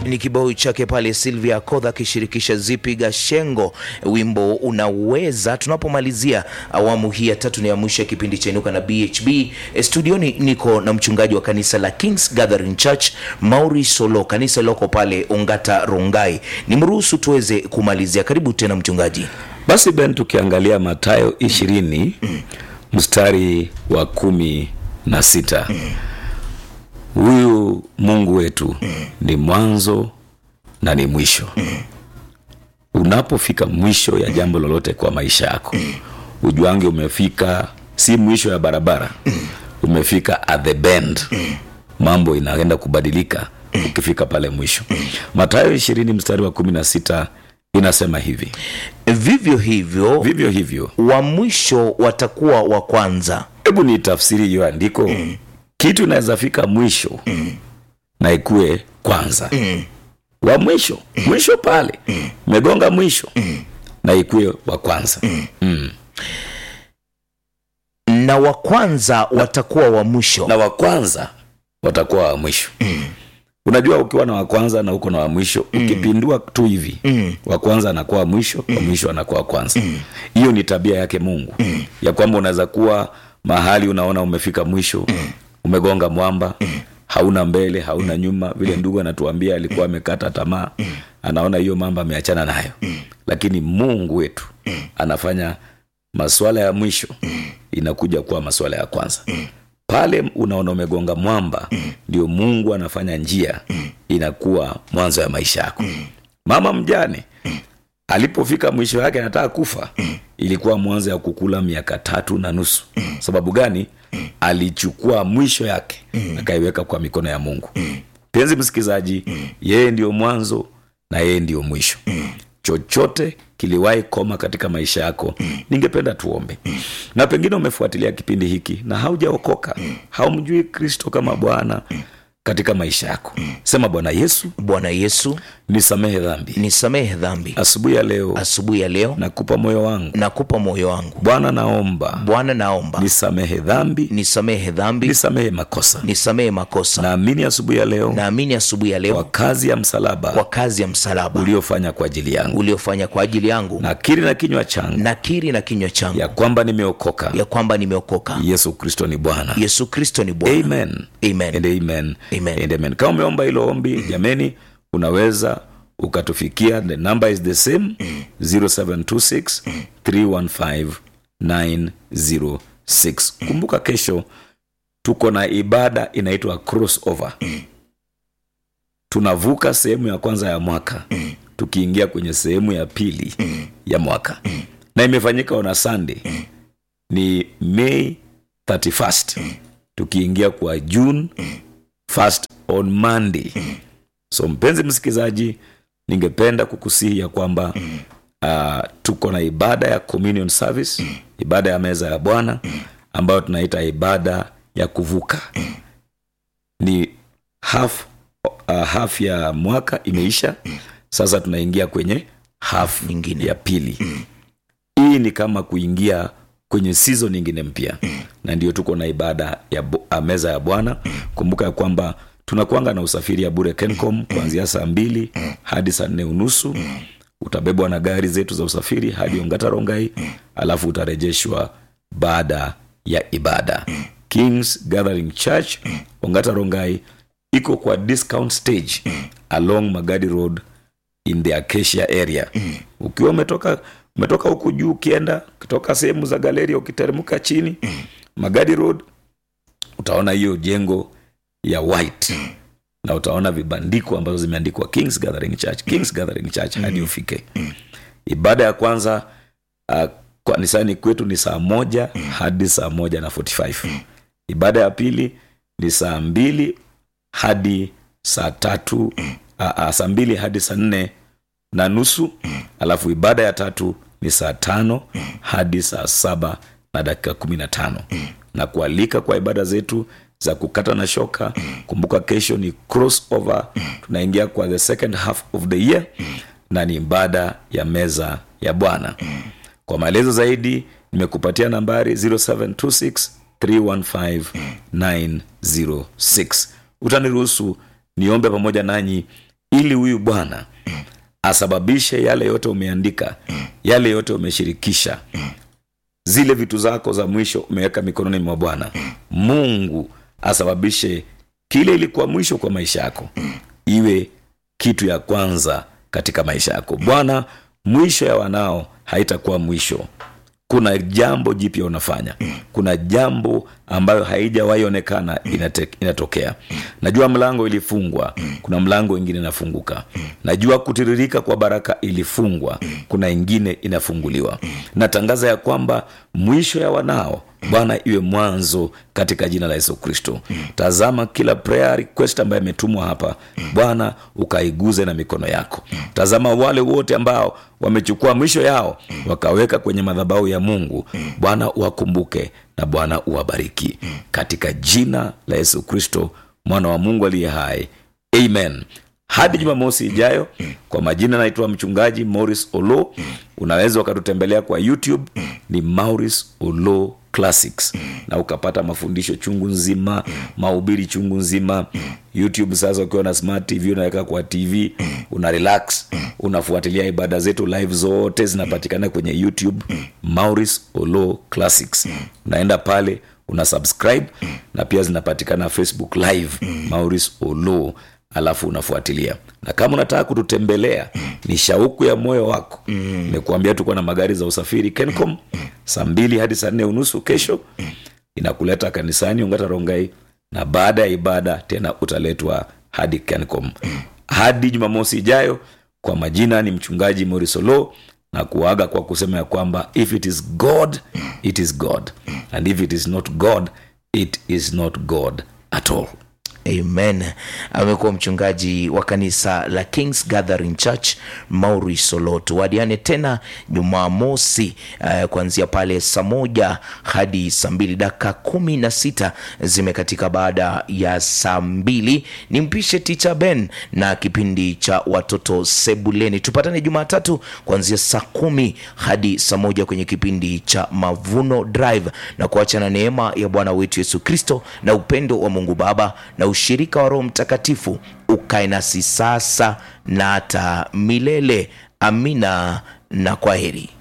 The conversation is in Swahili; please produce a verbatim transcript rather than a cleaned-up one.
Ni kibao chake pale Sylvia Kodha kishirikisha Zipi Gashengo, wimbo Unaweza. Tunapomalizia awamu hii ya tatu ni ya mwisho kipindi cha Inuka na B H B. Studioni niko na mchungaji wa kanisa la Kings Gathering Church Maurice Solo, kanisa loko pale Ongata Rongai. Nimruhusu tuweze kumalizia. Karibu tena mchungaji. Basi Ben, tukiangalia Mathayo ishirini mm. mstari wa kumi na sita mm. huyu Mungu wetu mm. ni mwanzo na ni mwisho. mm. Unapofika mwisho ya jambo lolote kwa maisha yako, mm. ujuange umefika si mwisho ya barabara, mm. umefika at the bend. mm. Mambo inaenda kubadilika mm. ukifika pale mwisho. mm. Mathayo ishirini mstari wa kumi na sita inasema hivi: Vivyo hivyo vivyo hivyo wa mwisho watakuwa wa kwanza. Hebu ni tafsiri hiyo andiko. mm. Kitu inaweza fika mwisho mm. na ikue kwanza. mm. Wa mwisho mm. mwisho pale mm. megonga mwisho mm. na ikue wa kwanza. mm. Mm. Na wa kwanza watakuwa wa mwisho. Na wa kwanza watakuwa wa mwisho. mm. Unajua ukiwa na wa kwanza na uko na wa mwisho, mm. ukipindua tu hivi, mm. wa kwanza anakuwa mwisho, mm. wa mwisho anakuwa kwanza. Hiyo mm. ni tabia yake Mungu. mm. ya kwamba unaweza kuwa mahali unaona umefika mwisho, mm. umegonga mwamba, mm. hauna mbele, hauna nyuma. Vile ndugu anatuambia alikuwa amekata tamaa, mm. anaona hiyo mambo ameachana nayo. mm. Lakini Mungu wetu mm. anafanya masuala ya mwisho mm. inakuja kuwa masuala ya kwanza. mm. Pale unaona umegonga mwamba, mm. ndio Mungu anafanya njia mm. inakuwa mwanzo ya maisha yako. mm. Mama mjane mm. alipofika mwisho yake anataka kufa, mm. ilikuwa mwanzo ya kukula miaka tatu na nusu. mm. Sababu gani? mm. alichukua mwisho yake mm. akaiweka kwa mikono ya Mungu. mm. Penzi msikizaji, mm. yeye ndio mwanzo na yeye ndio mwisho. mm. Chochote kiliwahi koma katika maisha yako, mm. ningependa tuombe. mm. Na pengine umefuatilia kipindi hiki na haujaokoka, mm. haumjui Kristo kama Bwana mm. katika maisha yako. mm. Sema, Bwana Yesu, Bwana Yesu, nisamehe dhambi. Nisamehe dhambi. Asubuhi ya leo, asubuhi ya leo nakupa moyo wangu. Nakupa moyo wangu. Bwana naomba, Bwana naomba, nisamehe dhambi. Nisamehe dhambi. Nisamehe makosa. Nisamehe makosa. Naamini asubuhi ya leo, naamini asubuhi ya leo kwa kazi ya msalaba, kwa kazi ya msalaba uliofanya kwa ajili yangu, uliofanya kwa ajili yangu. Nakiri na kinywa changu, nakiri na kinywa changu ya kwamba nimeokoka, ya kwamba nimeokoka. Yesu Kristo ni Bwana. Yesu Kristo ni Bwana. Amen. Amen. And amen. Amen. And amen. Kama umeomba hilo ombi, mm. jameni, unaweza ukatufikia. The number is the same, mm. zero seven two six three one five nine zero six. mm. Kumbuka kesho tuko na ibada inaitwa crossover. mm. Tunavuka sehemu ya kwanza ya mwaka, mm. tukiingia kwenye sehemu ya pili mm. ya mwaka. mm. Na imefanyika on Sunday, mm. ni May thirty-first, mm. tukiingia kwa June mm. first on Monday. mm. So mpenzi msikizaji, ningependa kukusihi ya kwamba mm. uh, tuko na ibada ya communion service, mm. ibada ya meza ya Bwana, mm. ambayo tunaita ibada ya kuvuka. mm. Ni half uh, half ya mwaka imeisha, mm. sasa tunaingia kwenye half nyingine ya pili. mm. Hii ni kama kuingia kwenye season nyingine mpya. mm. Na ndio tuko na ibada ya bo, uh, meza ya Bwana. mm. Kumbuka ya kwamba tunakuanga na usafiri ya bure Kencom kuanzia saa mbili mm. hadi saa nne unusu. mm. Utabebwa na gari zetu za usafiri hadi Ongata Rongai, mm. alafu utarejeshwa baada ya ibada. mm. Kings Gathering Church, mm. Ongata Rongai iko kwa discount stage, mm. along Magadi Road in the Acacia area. mm. Ukiwa umetoka umetoka huku juu ukienda kutoka sehemu za Galeria, ukiteremka chini mm. Magadi Road, utaona hiyo jengo ya white, mm. na utaona vibandiko ambazo zimeandikwa Kings Gathering Church, Kings Gathering Church, mm. hadi ufike. mm. Ibada ya kwanza uh, kwa nisani kwetu ni saa moja mm. hadi saa moja na arobaini na tano. mm. Ibada ya pili ni saa mbili hadi saa tatu, mm. uh, uh, saa mbili hadi saa nne na nusu. mm. Alafu ibada ya tatu ni saa tano mm. hadi saa saba na dakika kumi na tano. mm. Na kualika kwa ibada zetu za kukata na shoka. mm. Kumbuka kesho ni crossover. mm. Tunaingia kwa the second half of the year, mm. na ni ibada ya meza ya Bwana. mm. Kwa maelezo zaidi nimekupatia nambari zero seven two six three one five nine zero six. Utaniruhusu niombe pamoja nanyi ili huyu Bwana asababishe yale yote umeandika, yale yote umeshirikisha, zile vitu zako za mwisho umeweka mikononi mwa Bwana. Mungu asababishe kile ilikuwa mwisho kwa maisha yako iwe kitu ya kwanza katika maisha yako. Bwana, mwisho ya wanao haitakuwa mwisho. Kuna jambo jipya unafanya. Kuna jambo ambayo haijawahi onekana inatokea. Najua mlango ilifungwa, kuna mlango mwingine inafunguka. Najua kutiririka kwa baraka ilifungwa, kuna ingine inafunguliwa. Natangaza ya kwamba mwisho ya wanao Bwana iwe mwanzo katika jina la Yesu Kristo. Tazama kila prayer request ambayo imetumwa hapa, Bwana ukaiguze na mikono yako. Tazama wale wote ambao wamechukua mwisho yao wakaweka kwenye madhabahu ya Mungu, Bwana uwakumbuke na Bwana uwabariki katika jina la Yesu Kristo, mwana wa Mungu aliye hai. Amen. Hadi Jumamosi ijayo, kwa majina naitwa mchungaji Maurice Olo. Unaweza ukatutembelea kwa YouTube, ni Maurice Olo Classics, na ukapata mafundisho chungu nzima, mahubiri chungu nzima. YouTube sasa ukiwa na smart T V unaweka kwa T V, una relax, unafuatilia ibada zetu live, zote zinapatikana kwenye YouTube, Maurice Olo Classics. Unaenda pale, una subscribe, na pia zinapatikana Facebook live, Maurice Olo, alafu unafuatilia. Na kama unataka kututembelea, ni shauku ya moyo wako, nimekuambia tuko na magari za usafiri Kencom, saa mbili hadi saa nne unusu kesho inakuleta kanisani Ongata Rongai, na baada ya ibada tena utaletwa hadi Kencom. Hadi Jumamosi ijayo, kwa majina ni mchungaji Maurice Olo, na kuaga kwa kusema ya kwamba if it is God, it is God, and if it is not God, it is not God at all. Amen. Amekuwa mchungaji wa kanisa la King's Gathering Church Maurice Olo. Tuwadiane tena Jumamosi uh, kuanzia pale saa moja hadi saa mbili. Dakika kumi na sita zimekatika baada ya saa mbili. Nimpishe Teacher Ben na kipindi cha watoto sebuleni. Tupatane Jumatatu kuanzia saa kumi hadi saa moja kwenye kipindi cha Mavuno Drive, na kuacha na neema ya Bwana wetu Yesu Kristo na upendo wa Mungu Baba na ushirika wa Roho Mtakatifu ukae nasi sasa na hata milele. Amina na kwaheri.